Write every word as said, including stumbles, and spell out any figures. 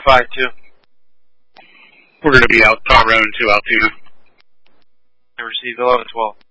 five two. We're going to be out Tahoe Road to Altoona. I received eleven twelve.